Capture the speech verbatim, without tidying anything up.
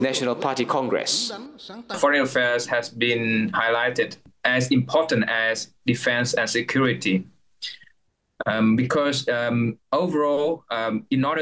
National Party Congress. Foreign affairs has been highlighted as important as defense and security. Um, because um, overall, um, in order